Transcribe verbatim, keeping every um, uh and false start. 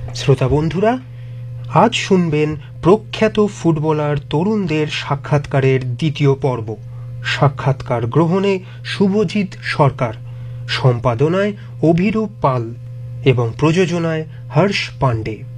শ্রোতা বন্ধুরা, আজ শুনবেন প্রখ্যাত ফুটবলার তরুণদের সাক্ষাৎকারের দ্বিতীয় পর্ব। সাক্ষাৎকার গ্রহণে শুভজিৎ সরকার, সম্পাদনায় অভিরূপ পাল এবং প্রযোজনায় হর্ষ পাণ্ডে।